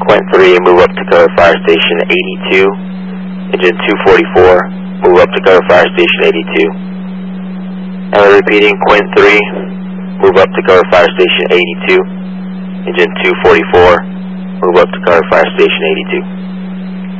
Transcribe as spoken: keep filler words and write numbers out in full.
Quint three, move up to cover fire station eighty-two. Engine two forty-four, move up to cover fire station eighty-two. And we're repeating, Quint three, move up to cover fire station eighty-two. Engine two forty-four, move up to cover fire station eighty-two.